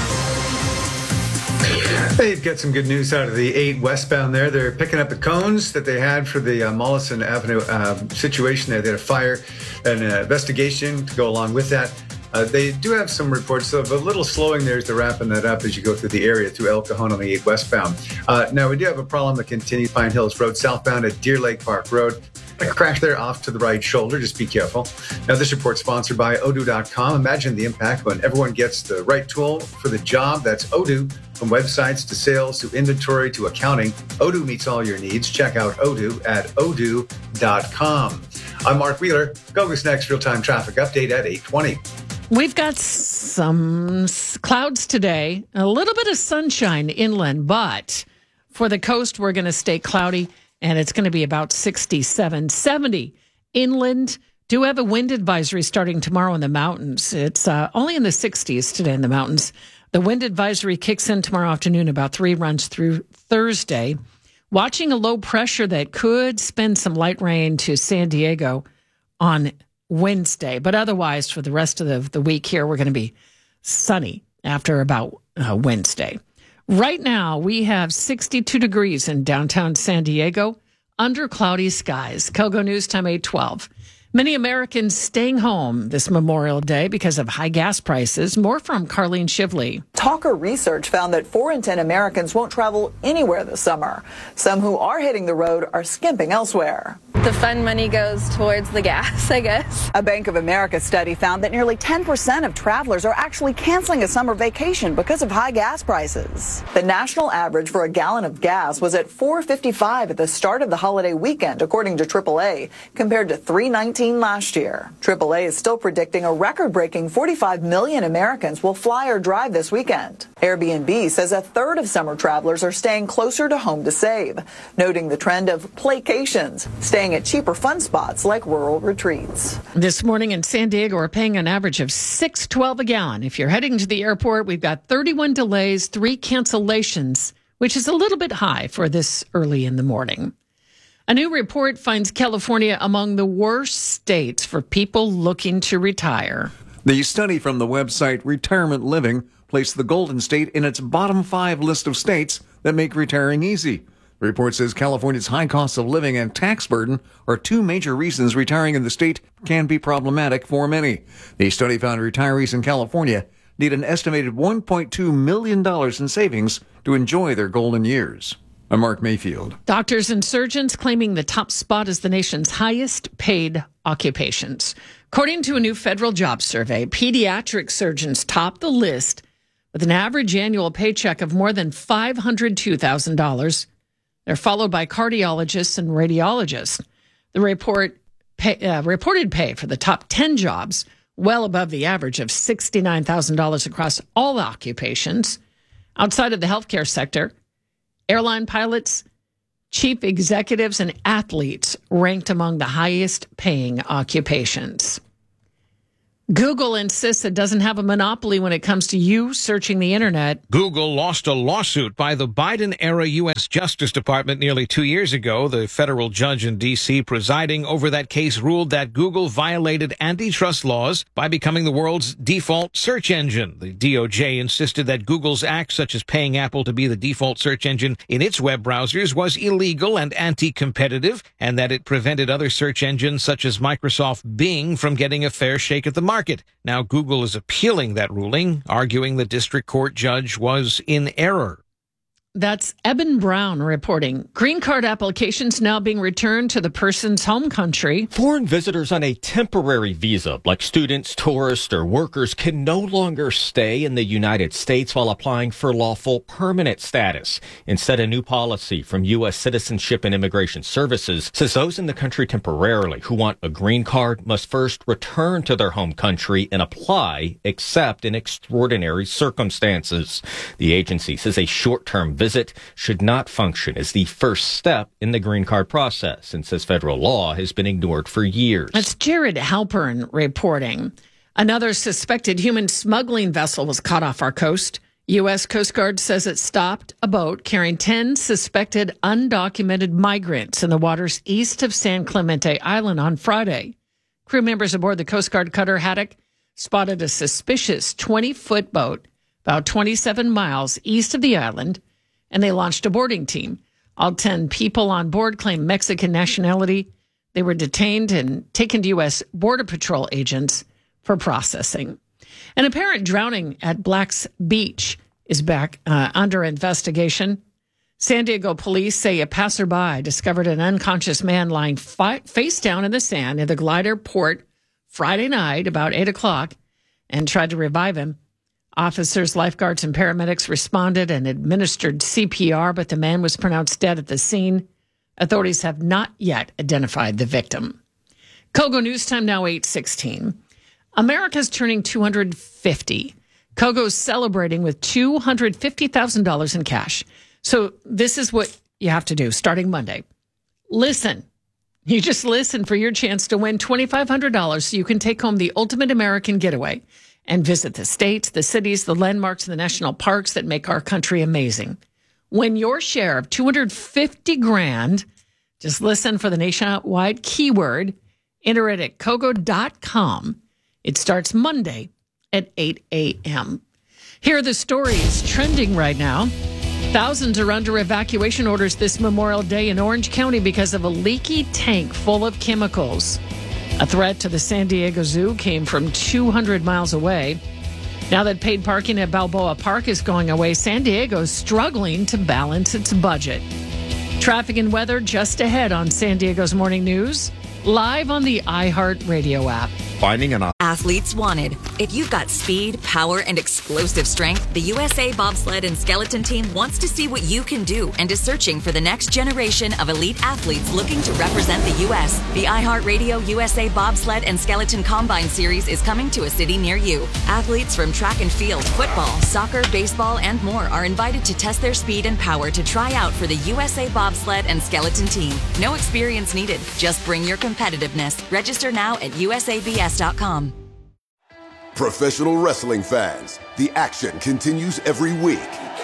They've got some good news out of the eight westbound there. They're picking up the cones that they had for the uh, Mollison Avenue uh, situation there. They had a fire and an investigation to go along with that. Uh, they do have some reports of a little slowing there as they're wrapping that up as you go through the area through El Cajon on the eight westbound. Uh, now, we do have a problem that continues Pine Hills Road southbound at Deer Lake Park Road. A crash there off to the right shoulder. Just be careful. Now, this report sponsored by Odoo dot com. Imagine the impact when everyone gets the right tool for the job. That's Odoo. From websites to sales to inventory to accounting, Odoo meets all your needs. Check out Odoo at Odoo dot com. I'm Mark Wheeler. Gogo's next real-time traffic update at eight twenty. We've got some clouds today, a little bit of sunshine inland, but for the coast, we're going to stay cloudy, and it's going to be about sixty-seven, seventy inland. Do have a wind advisory starting tomorrow in the mountains. It's uh, only in the sixties today in the mountains. The wind advisory kicks in tomorrow afternoon, about three runs through Thursday. Watching a low pressure that could spend some light rain to San Diego on Wednesday, but otherwise for the rest of the, the week here, we're going to be sunny after about uh, Wednesday. Right now, we have sixty-two degrees in downtown San Diego under cloudy skies. Kogo News Time eight twelve. Many Americans staying home this Memorial Day because of high gas prices. More from Carlene Shively. Talker research found that four in ten Americans won't travel anywhere this summer. Some who are hitting the road are skimping elsewhere. The fun money goes towards the gas, I guess. A Bank of America study found that nearly ten percent of travelers are actually canceling a summer vacation because of high gas prices. The national average for a gallon of gas was at four fifty-five at the start of the holiday weekend, according to triple A, compared to three nineteen last year. triple A is still predicting a record-breaking forty-five million Americans will fly or drive this weekend. Airbnb says a third of summer travelers are staying closer to home to save, noting the trend of playcations, staying at cheaper fun spots like rural retreats. This morning in San Diego, we're paying an average of six twelve a gallon. If you're heading to the airport, we've got thirty-one delays, three cancellations, which is a little bit high for this early in the morning. A new report finds California among the worst states for people looking to retire. The study from the website Retirement Living placed the Golden State in its bottom five list of states that make retiring easy. The report says California's high cost of living and tax burden are two major reasons retiring in the state can be problematic for many. The study found retirees in California need an estimated one point two million dollars in savings to enjoy their golden years. I'm Mark Mayfield. Doctors and surgeons claiming the top spot as the nation's highest paid occupations. According to a new federal job survey, pediatric surgeons top the list with an average annual paycheck of more than five hundred two thousand dollars. They're followed by cardiologists and radiologists. The report pay, uh, reported pay for the top ten jobs, well above the average of sixty-nine thousand dollars across all occupations. Outside of the healthcare sector, airline pilots, chief executives, and athletes ranked among the highest paying occupations. Google insists it doesn't have a monopoly when it comes to you searching the internet. Google lost a lawsuit by the Biden-era U S Justice Department nearly two years ago. The federal judge in D C presiding over that case ruled that Google violated antitrust laws by becoming the world's default search engine. The D O J insisted that Google's acts, such as paying Apple to be the default search engine in its web browsers, was illegal and anti-competitive, and that it prevented other search engines, such as Microsoft Bing, from getting a fair shake at the market. Market. Now, Google is appealing that ruling, arguing the district court judge was in error. That's Eben Brown reporting. Green card applications now being returned to the person's home country. Foreign visitors on a temporary visa, like students, tourists, or workers, can no longer stay in the United States while applying for lawful permanent status. Instead, a new policy from U S Citizenship and Immigration Services says those in the country temporarily who want a green card must first return to their home country and apply, except in extraordinary circumstances. The agency says a short-term visit visit should not function as the first step in the green card process, and says federal law has been ignored for years. That's Jared Halpern reporting. Another suspected human smuggling vessel was caught off our coast. U S Coast Guard says it stopped a boat carrying ten suspected undocumented migrants in the waters east of San Clemente Island on Friday. Crew members aboard the Coast Guard cutter Haddock spotted a suspicious twenty-foot boat about twenty-seven miles east of the island, and they launched a boarding team. All ten people on board claim Mexican nationality. They were detained and taken to U S Border Patrol agents for processing. An apparent drowning at Black's Beach is back uh, under investigation. San Diego police say a passerby discovered an unconscious man lying fi- face down in the sand in the glider port Friday night about eight o'clock and tried to revive him. Officers, lifeguards, and paramedics responded and administered C P R, but the man was pronounced dead at the scene. Authorities have not yet identified the victim. Kogo News Time now eight sixteen. America's turning two hundred fifty. Kogo's celebrating with two hundred fifty thousand dollars in cash. So this is what you have to do starting Monday. Listen. You just listen for your chance to win two thousand five hundred dollars so you can take home the ultimate American getaway and visit the states, the cities, the landmarks, and the national parks that make our country amazing. Win your share of two hundred fifty grand. Just listen for the nationwide keyword. Enter it at kogo dot com. It starts Monday at eight a.m. Here are the stories trending right now. Thousands are under evacuation orders this Memorial Day in Orange County because of a leaky tank full of chemicals. A threat to the San Diego Zoo came from two hundred miles away. Now that paid parking at Balboa Park is going away, San Diego is struggling to balance its budget. Traffic and weather just ahead on San Diego's Morning News, live on the iHeartRadio app. Finding an Athletes wanted. If you've got speed, power, and explosive strength, the U S A Bobsled and Skeleton Team wants to see what you can do and is searching for the next generation of elite athletes looking to represent the U S The iHeartRadio U S A Bobsled and Skeleton Combine Series is coming to a city near you. Athletes from track and field, football, soccer, baseball, and more are invited to test their speed and power to try out for the U S A Bobsled and Skeleton Team. No experience needed. Just bring your competitiveness. Register now at U S A B S dot com. Professional wrestling fans, the action continues every week.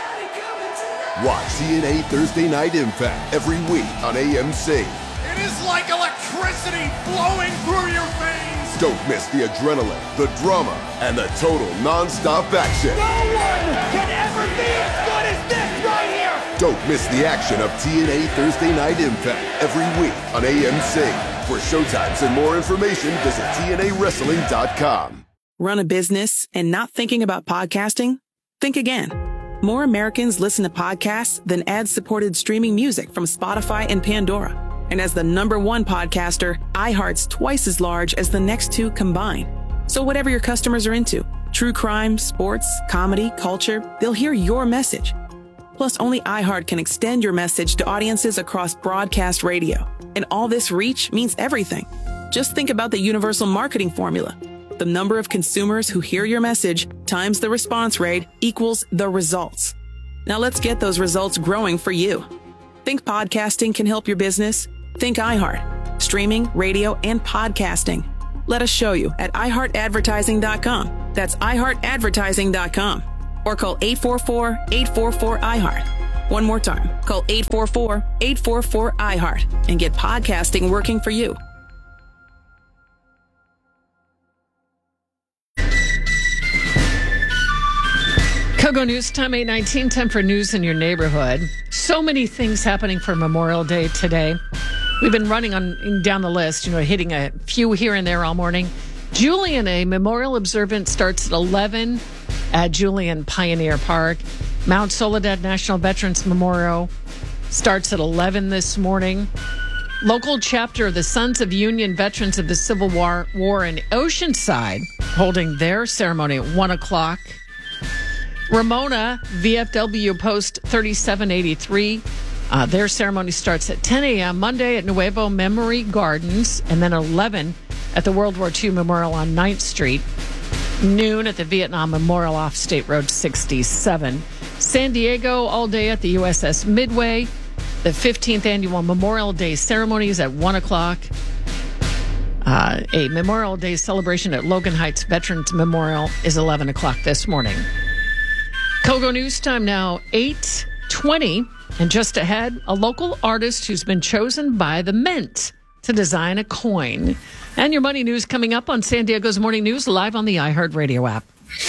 Watch T N A Thursday Night Impact every week on A M C. It is like electricity flowing through your veins. Don't miss the adrenaline, the drama, and the total non-stop action. No one can ever be as good as this right here. Don't miss the action of T N A Thursday Night Impact every week on A M C. For showtimes and more information, visit T N A wrestling dot com. Run a business and not thinking about podcasting? Think again. More Americans listen to podcasts than ad-supported streaming music from Spotify and Pandora. And as the number one podcaster, iHeart's twice as large as the next two combined. So whatever your customers are into, true crime, sports, comedy, culture, they'll hear your message. Plus, only iHeart can extend your message to audiences across broadcast radio. And all this reach means everything. Just think about the universal marketing formula. The number of consumers who hear your message times the response rate equals the results. Now let's get those results growing for you. Think podcasting can help your business? Think iHeart. Streaming, radio, and podcasting. Let us show you at i heart advertising dot com. That's i heart advertising dot com. Or call eight four four, eight four four, I heart. One more time. Call eight four four, eight four four, I heart and get podcasting working for you. Kogo News Time, eight nineteen, time for news in your neighborhood. So many things happening for Memorial Day today. We've been running on down the list, you know, hitting a few here and there all morning. Julian, a memorial observance starts at eleven at Julian Pioneer Park. Mount Soledad National Veterans Memorial starts at eleven this morning. Local chapter of the Sons of Union Veterans of the Civil War, War in Oceanside holding their ceremony at one o'clock. Ramona, V F W Post thirty-seven eighty-three. Uh, their ceremony starts at ten a.m. Monday at Nuevo Memory Gardens, and then eleven at the World War Two Memorial on ninth Street. Noon at the Vietnam Memorial off State Road sixty-seven. San Diego all day at the U S S Midway. The fifteenth Annual Memorial Day ceremony is at one o'clock. Uh, a Memorial Day celebration at Logan Heights Veterans Memorial is eleven o'clock this morning. Kogo News Time now, eight twenty. And just ahead, a local artist who's been chosen by the Mint to design a coin. And your money news coming up on San Diego's Morning News, live on the iHeartRadio app.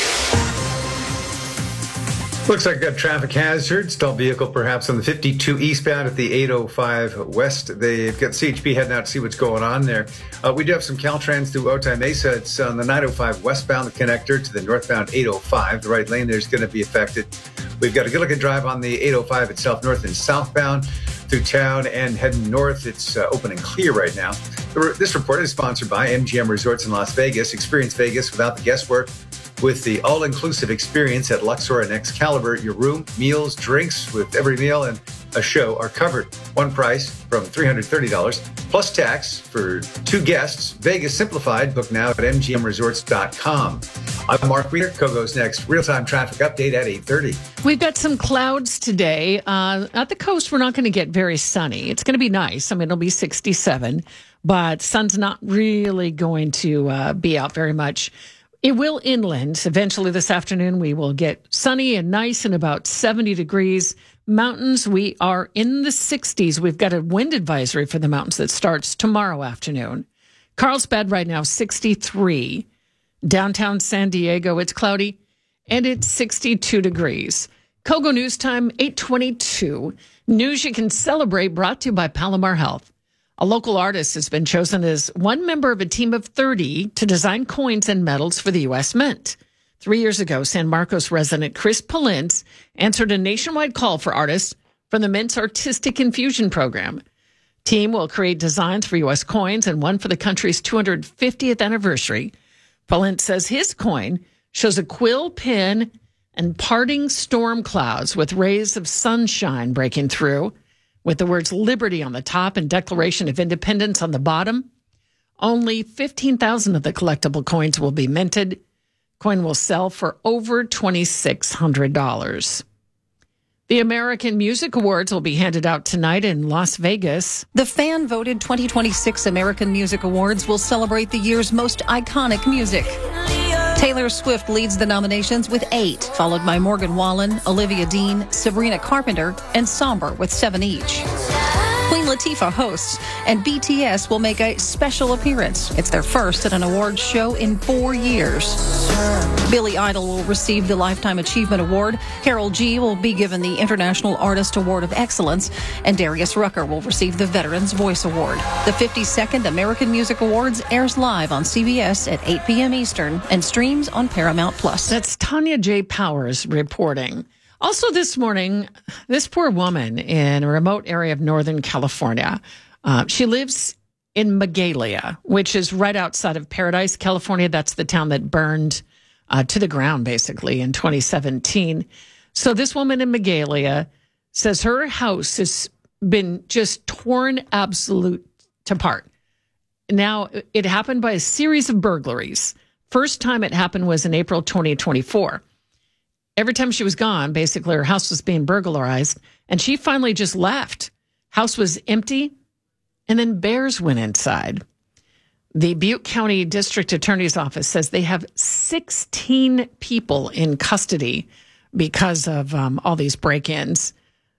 Looks like a traffic hazard. Stalled vehicle perhaps on the fifty-two eastbound at the eight oh five west. They've got C H P heading out to see what's going on there. Uh, we do have some Caltrans through Otay Mesa. It's on the nine oh five westbound, the connector to the northbound eight oh five. The right lane there is going to be affected. We've got a good-looking drive on the eight oh five itself, north and southbound through town and heading north. It's uh, open and clear right now. This report is sponsored by M G M Resorts in Las Vegas. Experience Vegas without the guesswork with the all-inclusive experience at Luxor and Excalibur. Your room, meals, drinks with every meal and a show are covered. One price from three hundred thirty dollars plus tax for two guests. Vegas simplified. Book now at M G M resorts dot com. I'm Mark Reeder. Kogo's next. Real-time traffic update at eight thirty. We've got some clouds today. Uh, at the coast, we're not going to get very sunny. It's going to be nice. I mean, it'll be sixty-seven, but sun's not really going to uh, be out very much. It will inland. Eventually this afternoon, we will get sunny and nice and about seventy degrees. Mountains, we are in the sixties. We've got a wind advisory for the mountains that starts tomorrow afternoon. Carlsbad right now, sixty-three. Downtown San Diego, it's cloudy, and it's sixty-two degrees. Kogo News Time, eight twenty-two. News you can celebrate, brought to you by Palomar Health. A local artist has been chosen as one member of a team of thirty to design coins and medals for the U S Mint. Three years ago, San Marcos resident Chris Palintz answered a nationwide call for artists from the Mint's Artistic Infusion program. Team will create designs for U S coins and one for the country's two hundred fiftieth anniversary. Palintz says his coin shows a quill pen and parting storm clouds with rays of sunshine breaking through, with the words Liberty on the top and Declaration of Independence on the bottom. Only fifteen thousand of the collectible coins will be minted. Coin will sell for over two thousand six hundred dollars. The American Music Awards will be handed out tonight in Las Vegas. The fan-voted twenty twenty-six American Music Awards will celebrate the year's most iconic music. Taylor Swift leads the nominations with eight, followed by Morgan Wallen, Olivia Dean, Sabrina Carpenter, and Somber with seven each. Queen Latifah hosts, and B T S will make a special appearance. It's their first at an awards show in four years. Billy Idol will receive the Lifetime Achievement Award. Karol G will be given the International Artist Award of Excellence, and Darius Rucker will receive the Veterans Voice Award. The fifty-second American Music Awards airs live on C B S at eight p.m. Eastern and streams on Paramount Plus. That's Tanya J. Powers reporting. Also this morning, this poor woman in a remote area of Northern California, uh, she lives in Magalia, which is right outside of Paradise, California. That's the town that burned uh, to the ground, basically, in twenty seventeen. So this woman in Magalia says her house has been just torn absolute to part. Now, it happened by a series of burglaries. First time it happened was in April twenty twenty-four. Every time she was gone, basically her house was being burglarized, and she finally just left. House was empty, and then bears went inside. The Butte County District Attorney's Office says they have sixteen people in custody because of um, all these break-ins.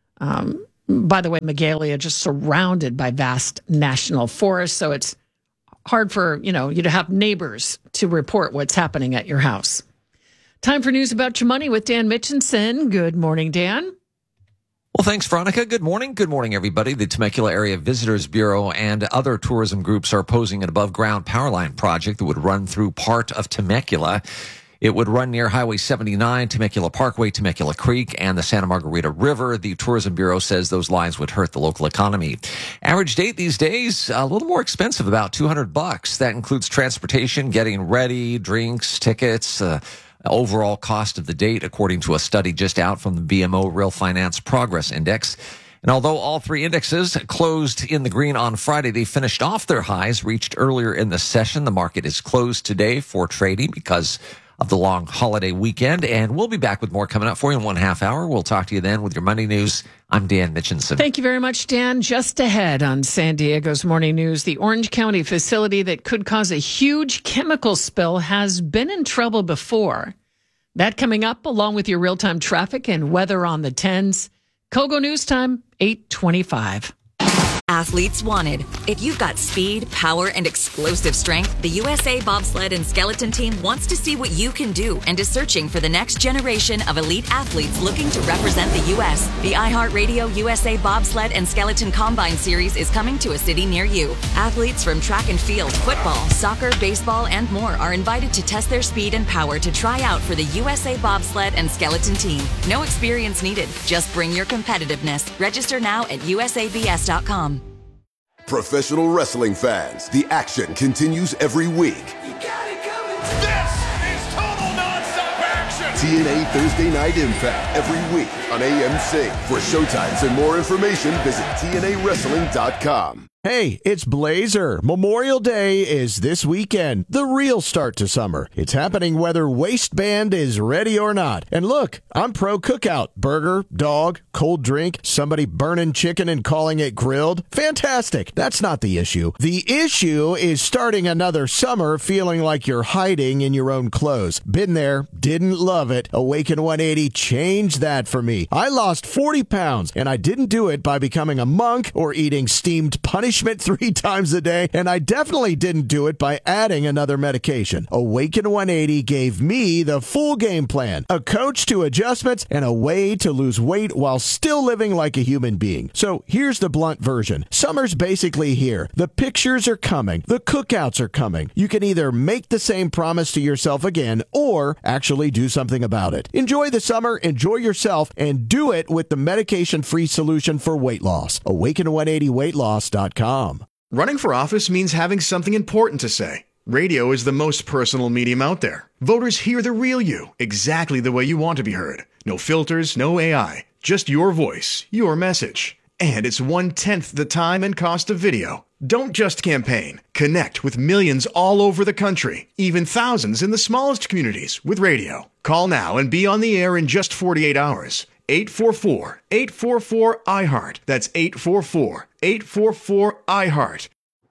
Um, by the way, Magalia just surrounded by vast national forests, so it's hard for, you know, you to have neighbors to report what's happening at your house. Time for news about your money with Dan Mitchinson. Good morning, Dan. Well, thanks, Veronica. Good morning. Good morning, everybody. The Temecula Area Visitors Bureau and other tourism groups are opposing an above-ground power line project that would run through part of Temecula. It would run near Highway seventy-nine, Temecula Parkway, Temecula Creek, and the Santa Margarita River. The Tourism Bureau says those lines would hurt the local economy. Average date these days, a little more expensive, about two hundred bucks. That includes transportation, getting ready, drinks, tickets, uh, overall cost of the date, according to a study just out from the B M O Real Finance Progress Index. And although all three indexes closed in the green on Friday, they finished off their highs reached earlier in the session. The market is closed today for trading because of the long holiday weekend, and we'll be back with more coming up for you in one half hour. We'll talk to you then with your Money News. I'm Dan Mitchinson. Thank you very much, Dan. Just ahead on San Diego's Morning News, the Orange County facility that could cause a huge chemical spill has been in trouble before. That coming up along with your real-time traffic and weather on the tens. Kogo News Time, eight twenty-five. Athletes wanted. If you've got speed, power, and explosive strength, the U S A Bobsled and Skeleton Team wants to see what you can do and is searching for the next generation of elite athletes looking to represent the U S The iHeartRadio U S A Bobsled and Skeleton Combine Series is coming to a city near you. Athletes from track and field, football, soccer, baseball, and more are invited to test their speed and power to try out for the U S A Bobsled and Skeleton Team. No experience needed. Just bring your competitiveness. Register now at U S A B S dot com. Professional wrestling fans, the action continues every week. You got it coming. This is total nonstop action. T N A Thursday Night Impact every week on A M C. For showtimes and more information, visit T N A wrestling dot com. Hey, it's Blazer. Memorial Day is this weekend, the real start to summer. It's happening whether waistband is ready or not. And look, I'm pro cookout. Burger, dog, cold drink, somebody burning chicken and calling it grilled. Fantastic. That's not the issue. The issue is starting another summer feeling like you're hiding in your own clothes. Been there, didn't love it. Awaken one eighty changed that for me. I lost forty pounds, and I didn't do it by becoming a monk or eating steamed punishment three times a day, and I definitely didn't do it by adding another medication. Awaken one eighty gave me the full game plan, a coach to adjustments, and a way to lose weight while still living like a human being. So here's the blunt version. Summer's basically here. The pictures are coming. The cookouts are coming. You can either make the same promise to yourself again or actually do something about it. Enjoy the summer, enjoy yourself, and do it with the medication-free solution for weight loss. Awaken one eighty weight loss dot com. Running for office means having something important to say. Radio is the most personal medium out there. Voters hear the real you, exactly the way you want to be heard. No filters, no A I, just your voice, your message. And it's one-tenth the time and cost of video. Don't just campaign. Connect with millions all over the country, even thousands in the smallest communities with radio. Call now and be on the air in just forty-eight hours. eight four four, eight four four, I heart. That's eight four four, eight four four, I heart.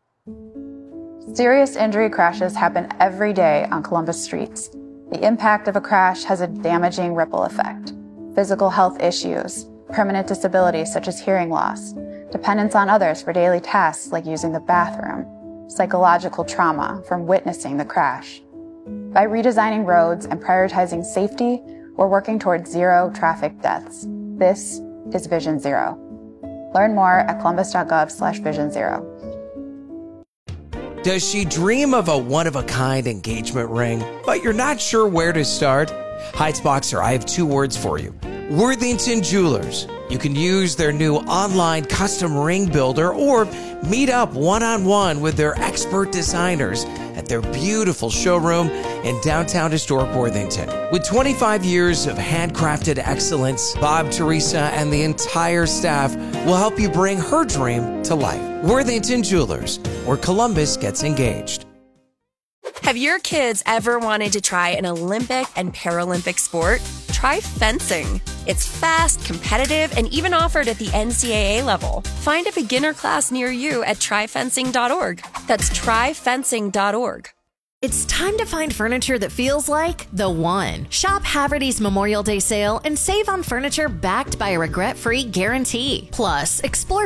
Serious injury crashes happen every day on Columbus streets. The impact of a crash has a damaging ripple effect. Physical health issues, permanent disabilities such as hearing loss, dependence on others for daily tasks like using the bathroom, psychological trauma from witnessing the crash. By redesigning roads and prioritizing safety, we're working towards zero traffic deaths. This is Vision Zero. Learn more at columbus.gov slash vision zero. Does she dream of a one-of-a-kind engagement ring, but you're not sure where to start? Heights Boxer, I have two words for you. Worthington Jewelers. You can use their new online custom ring builder or meet up one-on-one with their expert designers at their beautiful showroom in downtown historic Worthington. With twenty-five years of handcrafted excellence, Bob, Teresa, and the entire staff will help you bring her dream to life. Worthington Jewelers, where Columbus gets engaged. Have your kids ever wanted to try an Olympic and Paralympic sport? Try fencing. It's fast, competitive, and even offered at the N C double A level. Find a beginner class near you at try fencing dot org. That's try fencing dot org. It's time to find furniture that feels like the one. Shop Haverty's Memorial Day sale and save on furniture backed by a regret-free guarantee. Plus, explore